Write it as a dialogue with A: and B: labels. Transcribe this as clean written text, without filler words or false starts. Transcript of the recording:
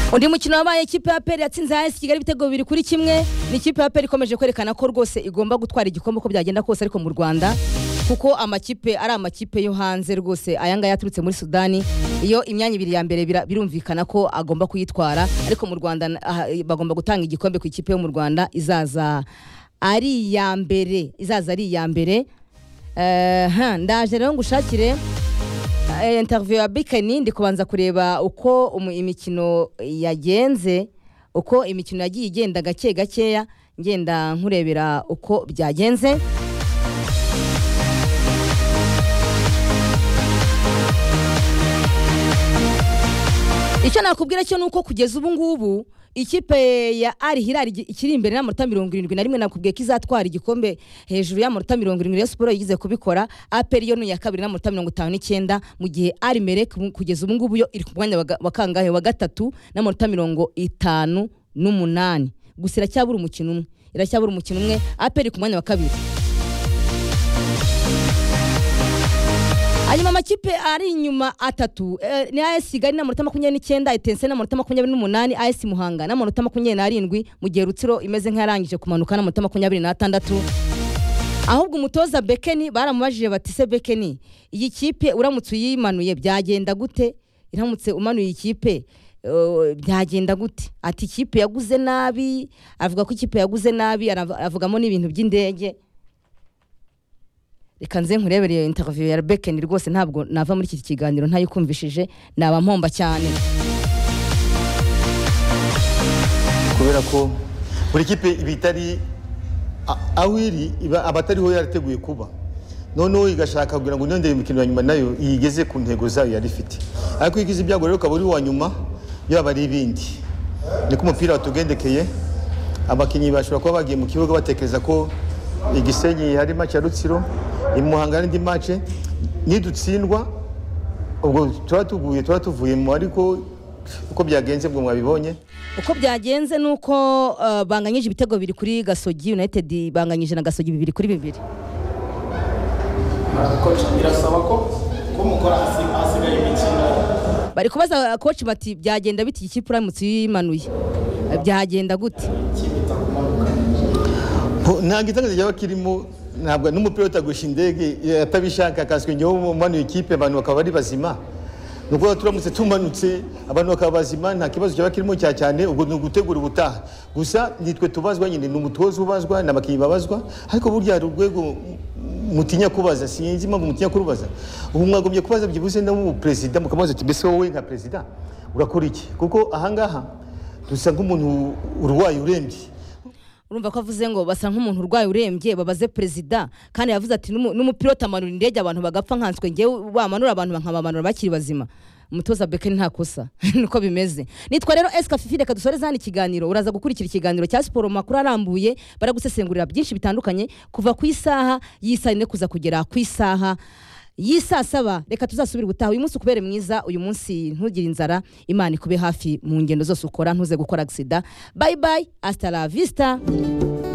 A: Undi mukino wabaye ikipe ya APR yatsinze AS Kigali ibitego 2-1 ni ikipe ya APR ikomeje kwerekana ko rwose igomba gutwara igikombe uko byagenda kose ariko mu Rwanda kuko amakipe ari amakipe yo hanze rwose ayanga yaturutse muri Sudani iyo imyanya ibiri ya mbere birumvikana ko agomba kuyitwara ariko mu Rwanda bagomba gutanga igikombe ku ikipe yo mu Rwanda izaza ari ya mbere ndaje rero ngushakire interview ya Bikeni ndi kubanza kureba uko imikino yagenze uko imikino yagiye igenda gakeya ngenda nkurebera uko byagenze. Icyo nakubwira cyo nuko kugeza ubu ngubu ikipe ya Al Hilal ikiri imbere n'amanota 71 nakubwiye ko izatwara igikombe hejuru y'amanota 70 ya Sport yigize kubikora. APR yo ya kabiri n'amanota 59 mu gihe Al Merrek kugeza ubu ngubu yo iri ku mwanya wa kangahe wa gatatu n'amanota 58 gusa iracyabura umukino umwe APR ku mwanya wa kabiri. Hanyuma amakipe ari inyuma atatu ni AS Kigali n'amanota 29, Etincelle n'amanota 28, AS Muhanga n'amanota 27 mu gihe Rutsiro imeze nk'arangije kumanuka n'amanota 26. Ahubwo umutoza Bekeni baramubajije bati se Bekeni iyi kipe uramutse uyimanuye byagenda gute? Iramutse umanuye ikipe byagenda gute? Ati ikipe yaguze nabi, avuga ko ikipe yaguze nabi, avugamo n'ibintu by'indege. Reka nze nkurebere iyo interview ya Bekeni rwose ntabwo nava muri iki kiganiro ntayikumvishije naba mpomba cyane
B: kubera ko buri kipe ibitari awiri abatariho yarateguye kuba noneho igashaka kugira ngo nondeye imikino ya nyuma nayo yigeze ku ntego zayo yari ifite ariko igize ibyago rero kaburi wa nyuma yaba ari ibindi niko umupira watugendekeye abakinyi bashobora kuba bagiye mu kibuga batekereza ko Igisenyi hari match ya Rutsiro imuhanga n'indi match nidutsindwa ubwo turatuvuye mu ariko uko byagenze bwo mwabibonye
A: uko byagenze nuko banganyije ibitego 2 kuri Gasogi United banganyije na Gasogi 2-2
C: coach irasaba ko mukora asigaye imikino
A: bari kubaza coach bati byagenda biti ikipe uramutse yimanuye byagenda gute
B: ntabwo itangazo ryaba kirimo ntabwo n'umupira utagusha indege atabishaka akaswe nyo manuye ikipe abantu bakaba ari bazima nuko turamutse tumanutse abantu bakaba bazima nta kibazo cyaba kirimo cyane ubwo ni ugutegura ubutaha gusa nitwe tubazwa nyine n'umutozo ubazwa n'abakinyi babazwa ariko burya ari urwego mutinya kubaza sinzi impamvu mutinya kurubaza ubu mwagombye kubaza byibuse no president mukamaze tibese wowe nka president urakora iki kuko ahangaha dusa nk'umuntu urwaye urembye
A: urumva ko avuze ngo basa nk'umuntu urwaye urembye babaze president kandi yavuze ati n'umupilota amanura indege abantu bagapfa nkanswe ngewe bamanura abantu nkabamanura bakiri bazima umutoza Bekeni nta kosa niko bimeze. Nitwa rero Eska Fifi reka dusoreze hano ikiganiro uraza gukurikira ikiganiro cya Sport makuru arambuye baragusesengurira byinshi bitandukanye kuva ku isaha y'isane kuza kugera ku isaha yisa 7 reka tuzasubira gutaha uyu munsi kubere mwiza uyu munsi ntugire inzara Imana ikube hafi mu ngendo zose ukora ntuze gukora accident. Bye bye, hasta la vista.